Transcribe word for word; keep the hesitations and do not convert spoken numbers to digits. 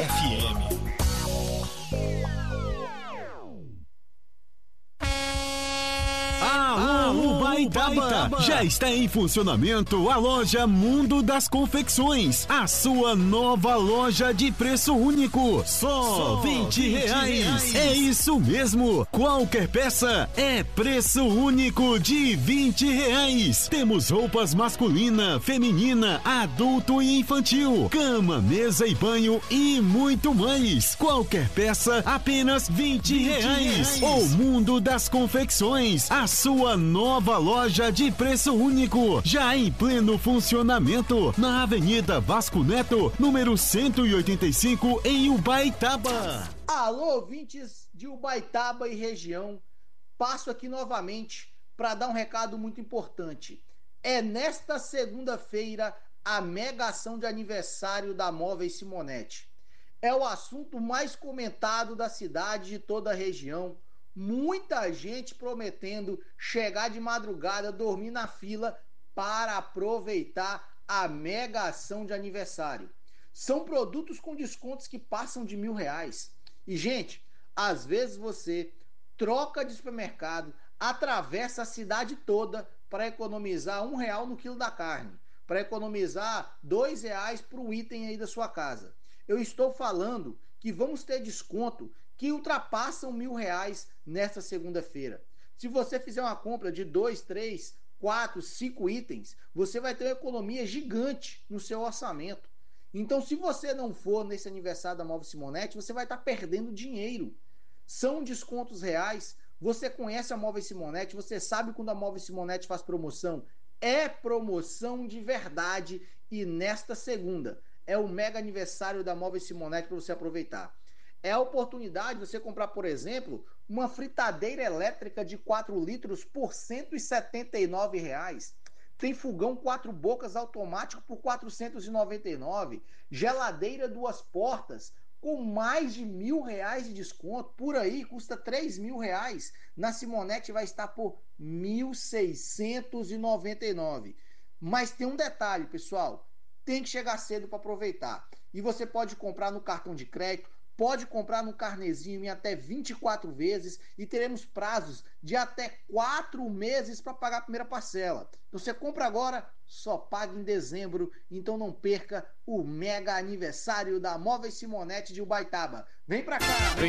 F M. Alô, Ubaitaba! Já está em funcionamento a loja Mundo das Confecções, a sua nova loja de preço único, só, só vinte reais. É isso mesmo, qualquer peça é preço único de vinte reais. Temos roupas masculina, feminina, adulto e infantil, cama, mesa e banho e muito mais. Qualquer peça apenas vinte reais. O Mundo das Confecções, a sua nova loja de preço único, já em pleno funcionamento, na Avenida Vasco Neto, número cento e oitenta e cinco, em Ubaitaba. Alô, ouvintes de Ubaitaba e região, passo aqui novamente para dar um recado muito importante. É nesta segunda-feira a mega ação de aniversário da Móveis Simonetti. É o assunto mais comentado da cidade e de toda a região. Muita gente prometendo chegar de madrugada, dormir na fila para aproveitar a mega ação de aniversário. São produtos com descontos que passam de mil reais. E, gente, às vezes você troca de supermercado, atravessa a cidade toda para economizar um real no quilo da carne, para economizar dois reais para o item aí da sua casa. Eu estou falando que vamos ter desconto que ultrapassam mil reais nesta segunda-feira. Se você fizer uma compra de dois, três, quatro, cinco itens, você vai ter uma economia gigante no seu orçamento. Então, se você não for nesse aniversário da Móveis Simonetti, você vai estar perdendo dinheiro. São descontos reais. Você conhece a Móveis Simonetti, você sabe quando a Móveis Simonetti faz promoção. É promoção de verdade. E nesta segunda é o mega aniversário da Móveis Simonetti para você aproveitar. É a oportunidade de você comprar, por exemplo, uma fritadeira elétrica de quatro litros por cento e setenta e nove reais. Tem fogão quatro bocas automático por quatrocentos e noventa e nove reais. Geladeira duas portas com mais de mil reais de desconto. Por aí custa três mil reais. Na Simonetti vai estar por mil seiscentos e noventa e nove reais. Mas tem um detalhe, pessoal. Tem que chegar cedo para aproveitar. E você pode comprar no cartão de crédito, pode comprar no carnezinho em até vinte e quatro vezes e teremos prazos de até quatro meses para pagar a primeira parcela. Então você compra agora, só paga em dezembro. Então não perca o mega aniversário da Móveis Simonetti de Ubaitaba. Vem para cá!